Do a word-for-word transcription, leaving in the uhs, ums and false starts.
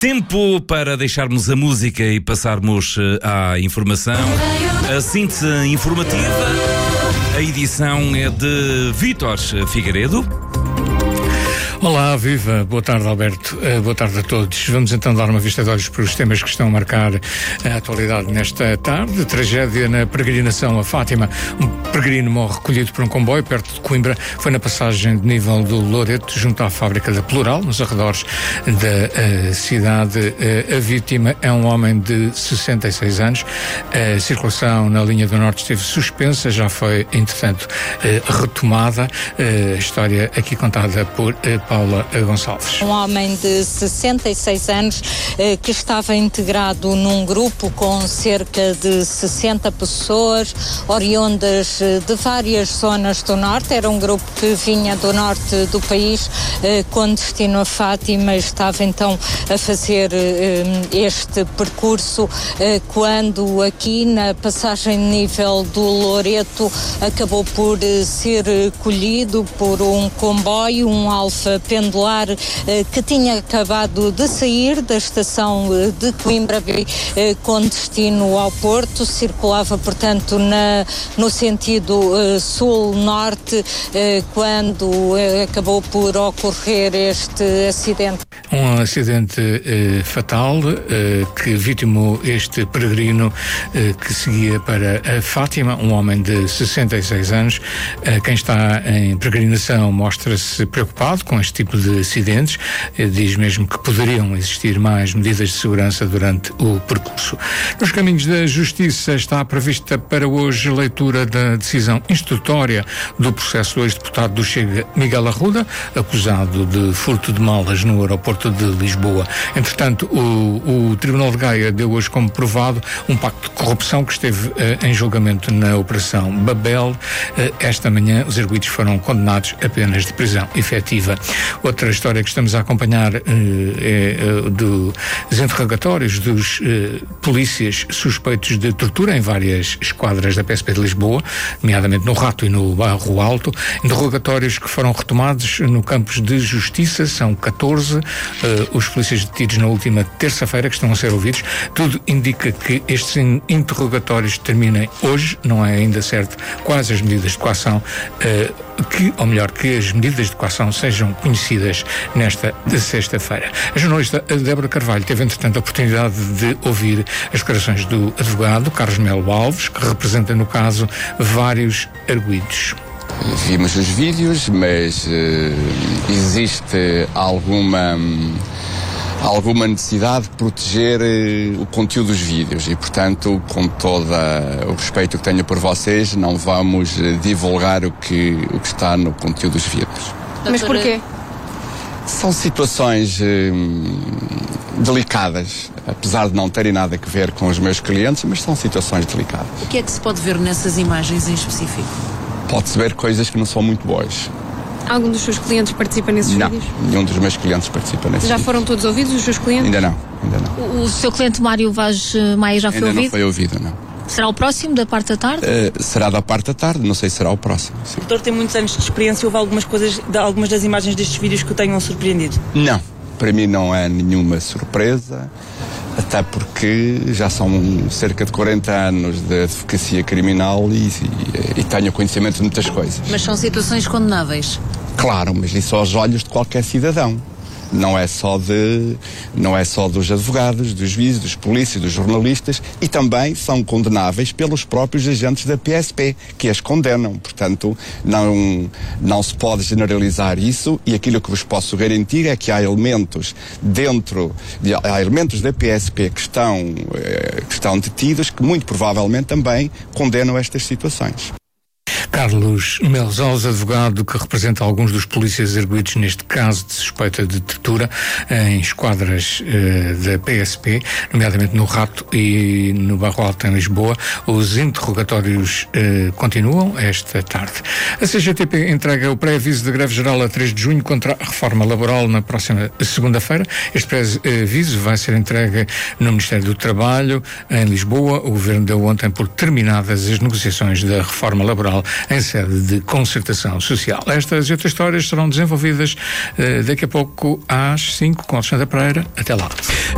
Tempo para deixarmos a música e passarmos à informação. A síntese informativa, a edição é de Vítor Figueiredo. Olá, viva, boa tarde Alberto, uh, boa tarde a todos. Vamos então dar uma vista de olhos para os temas que estão a marcar a atualidade nesta tarde. Tragédia na peregrinação a Fátima. Um peregrino morre recolhido por um comboio perto de Coimbra. Foi na passagem de nível do Loreto, junto à fábrica da Plural, nos arredores da uh, cidade. Uh, a vítima é um homem de sessenta e seis anos. A circulação na linha do Norte esteve suspensa, já foi, entretanto, uh, retomada. Uh, a história aqui contada por uh, Paula Gonçalves. Um homem de sessenta e seis anos eh, que estava integrado num grupo com cerca de sessenta pessoas, oriundas eh, de várias zonas do Norte. Era um grupo que vinha do Norte do país eh, com destino a Fátima. Estava então a fazer eh, este percurso eh, quando aqui na passagem de nível do Loreto acabou por eh, ser colhido por um comboio, um Alfa pendular eh, que tinha acabado de sair da estação eh, de Coimbra eh, com destino ao Porto. Circulava, portanto, na, no sentido eh, sul-norte eh, quando eh, acabou por ocorrer este acidente. Um acidente eh, fatal eh, que vitimou este peregrino eh, que seguia para a Fátima, um homem de sessenta e seis anos. Eh, quem está em peregrinação mostra-se preocupado com este tipo de acidentes. Eh, diz mesmo que poderiam existir mais medidas de segurança durante o percurso. Nos caminhos da Justiça está prevista para hoje a leitura da decisão instrutória do processo do ex-deputado do Chega, Miguel Arruda, acusado de furto de malas no aeroporto de Lisboa. Entretanto, o, o Tribunal de Gaia deu hoje como provado um pacto de corrupção que esteve uh, em julgamento na Operação Babel. Uh, esta manhã os arguidos foram condenados a penas de prisão efetiva. Outra história que estamos a acompanhar uh, é uh, do, dos interrogatórios dos uh, polícias suspeitos de tortura em várias esquadras da P S P de Lisboa, nomeadamente no Rato e no Barro Alto. Interrogatórios que foram retomados no Campos de Justiça, são catorze. Uh, os polícias detidos na última terça-feira que estão a ser ouvidos. Tudo indica que estes interrogatórios terminem hoje, não é ainda certo quais as medidas de coação, uh, que, ou melhor, que as medidas de coação sejam conhecidas nesta sexta-feira. A jornalista Débora Carvalho teve, entretanto, a oportunidade de ouvir as declarações do advogado Carlos Melo Alves, que representa, no caso, vários arguidos. Vimos os vídeos, mas uh, existe alguma, alguma necessidade de proteger uh, o conteúdo dos vídeos e, portanto, com todo o respeito que tenho por vocês, não vamos uh, divulgar o que, o que está no conteúdo dos vídeos. Mas porquê? São situações uh, delicadas, apesar de não terem nada a ver com os meus clientes, mas são situações delicadas. O que é que se pode ver nessas imagens em específico? Pode-se ver coisas que não são muito boas. Algum dos seus clientes participa nesses não, vídeos? Não, nenhum dos meus clientes participa nesses Já vídeos. foram todos ouvidos, os seus clientes? Ainda não, ainda não. O, o seu cliente Mário Vaz Maia já foi ainda ouvido? Ainda não foi ouvido, não. Será o próximo, da parte da tarde? Uh, será da parte da tarde, não sei se será o próximo. Sim. O doutor tem muitos anos de experiência, houve algumas coisas, de, algumas das imagens destes vídeos que o tenham surpreendido? Não, para mim não é nenhuma surpresa. Até porque já são cerca de quarenta anos de advocacia criminal e, e, e tenho conhecimento de muitas coisas. Mas são situações condenáveis? Claro, mas isso aos olhos de qualquer cidadão. Não é só de, não é só dos advogados, dos juízes, dos polícias, dos jornalistas, e também são condenáveis pelos próprios agentes da P S P, que as condenam. Portanto, não, não se pode generalizar isso, e aquilo que vos posso garantir é que há elementos dentro, de, há elementos da P S P que estão, eh, que estão detidos que muito provavelmente também condenam estas situações. Carlos Melo Alves, advogado que representa alguns dos polícias arguidos neste caso de suspeita de tortura em esquadras uh, da P S P, nomeadamente no Rato e no Barro Alto em Lisboa. Os interrogatórios uh, continuam esta tarde. A C G T P entrega o pré-aviso de greve geral a três de junho contra a reforma laboral na próxima segunda-feira. Este pré-aviso vai ser entregue no Ministério do Trabalho em Lisboa. O Governo deu ontem por terminadas as negociações da reforma laboral em sede de concertação social. Estas e outras histórias serão desenvolvidas uh, daqui a pouco às cinco com Alexandra Pereira. Até lá.